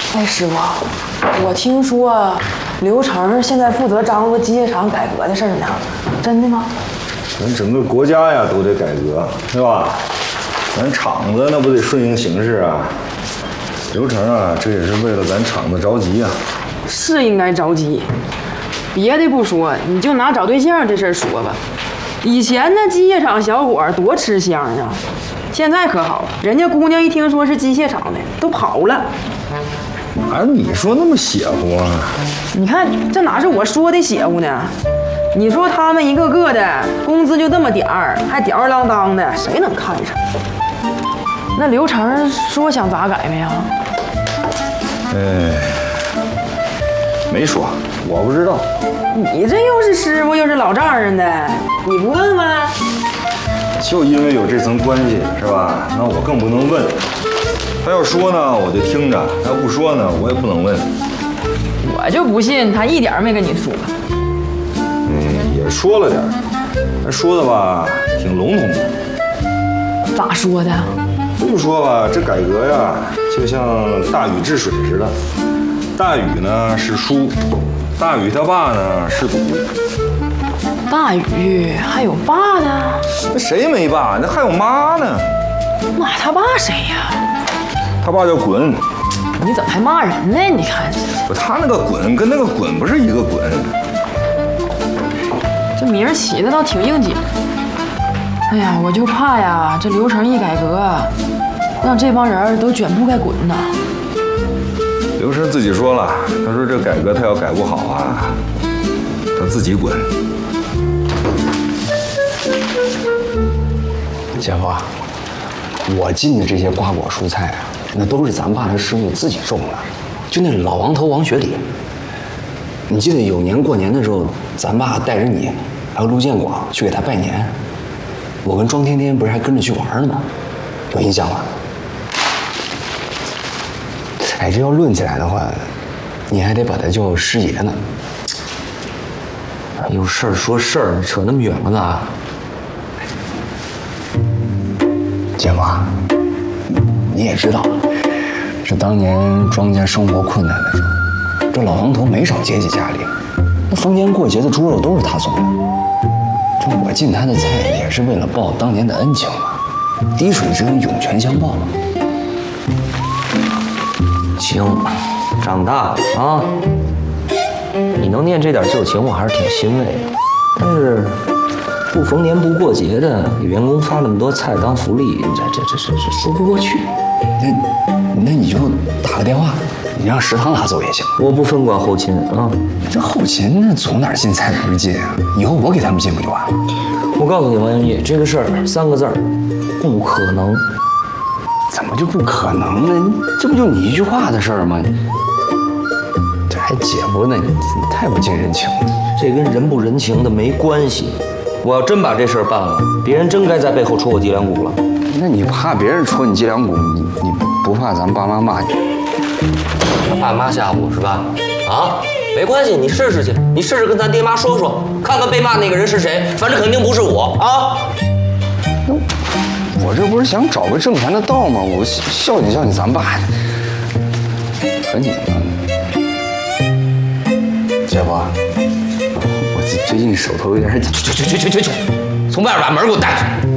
哎，师傅，我听说刘成现在负责张罗机械厂改革的事儿呢，真的吗？ 咱整个国家呀都得改革，是吧？咱厂子那不得顺应形势啊。刘成啊，这也是为了咱厂子着急啊。 是应该着急，别的不说，你就拿找对象这事儿说吧。以前那机械厂小伙多吃香啊，现在可好，人家姑娘一听说是机械厂的，都跑了。 哪有你说那么邪乎啊？ 你看这哪是我说的邪乎呢？你说他们一个个的工资就这么点儿，还吊儿郎当的，谁能看上？那刘成说想咋改没啊？ 没说，我不知道。 你这又是师傅又是老丈人的，你不问问？ 就因为有这层关系，是吧？那我更不能问。他要说呢，我就听着；他要不说呢，我也不能问。 我就不信他一点没跟你说。 也说了点儿，他说的吧，挺笼统的。 咋说的？ 就说吧，这改革呀，就像大禹治水似的。大禹呢是叔，大禹他爸呢是祖。 大禹还有爸呢？ 那谁没爸？那还有妈呢。 那他爸谁呀？ 他爸叫滚。 你怎么还骂人呢？你看， 他那个滚跟那个滚不是一个滚。 这名儿起的倒挺应景。哎呀，我就怕呀，这刘成一改革，让这帮人都卷铺盖滚呐。 刘成自己说了，他说这改革他要改不好啊，他自己滚。 姐夫，我进的这些瓜果蔬菜啊，那都是咱爸他师傅自己种的，就那老王头王学礼。你记得有年过年的时候，咱爸带着你还有陆建广去给他拜年，我跟庄天天不是还跟着去玩呢吗？有印象吗？哎，这要论起来的话，你还得把他叫师爷呢。 有事儿说事儿，扯那么远了干？ 姐夫，你也知道，这当年庄家生活困难的时候，这老王头没少接济家里，那逢年过节的猪肉都是他送的。这我进他的菜也是为了报当年的恩情嘛，滴水之恩涌泉相报嘛。 行，长大了啊，你能念这点旧情，我还是挺欣慰的。但是不逢年不过节的，给员工发那么多菜当福利，这说不过去。 那你就打个电话，你让食堂拿走也行。 我不分管后勤啊。 这后勤那从哪儿进菜谱进啊？以后我给他们进不就完了？ 我告诉你，王英义，这个事儿3个字儿，不可能。 怎么就不可能呢？这不就你一句话的事儿吗？这还姐夫呢，你太不近人情了。 这跟人不人情的没关系。我要真把这事儿办了，别人真该在背后戳我脊梁骨了。 那你怕别人戳你脊梁骨，你不怕咱爸妈骂你？ 爸妈吓唬是吧？啊，没关系，你试试去，你试试跟咱爹妈说说，看看被骂那个人是谁，反正肯定不是我啊。 我这不是想找个挣钱的道吗？我孝敬孝敬咱爸。可你呢，姐夫，我最近手头有点紧。 去，从外边把门给我带上。